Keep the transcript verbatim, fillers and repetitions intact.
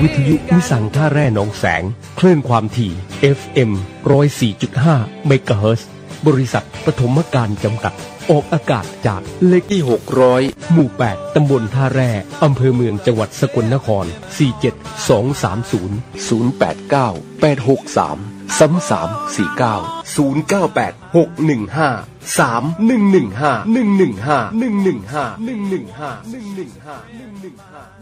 วิทยุวิสังท่าแร่หนองแสงคลื่นความถี่ เอฟ เอ็ม หนึ่งศูนย์สี่จุดห้า เมกะเฮิรตซ์บริษัทปฐมการจำกัดออกอากาศจากเลขที่หกร้อยหมู่แปดตำบลท่าแร่อำเภอเมืองจังหวัดสกลนครสี่ เจ็ด สอง สาม ศูนย์ ศูนย์ แปด เก้า แปด หก สาม สาม สาม สี่ เก้า ศูนย์ เก้า แปด หก หนึ่ง ห้า สาม หนึ่ง หนึ่ง ห้า หนึ่ง หนึ่ง ห้า หนึ่ง หนึ่ง ห้า หนึ่ง หนึ่ง ห้า หนึ่ง หนึ่ง ห้า หนึ่ง หนึ่ง ห้า